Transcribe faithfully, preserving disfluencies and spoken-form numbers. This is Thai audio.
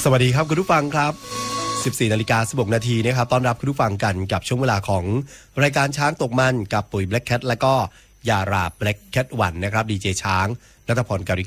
วัสดีครับคุณผู้ฟังครับ สิบสี่นาฬิกาสิบหกนาทีนะครับต้อนรับคุณผู้ฟังกันกับช่วงเวลาของรายการช้างตกมันกับปุ๋ย Black Cat และก็ยารา Black Cat วันนะครับดีเจช้างณัฐพร การิ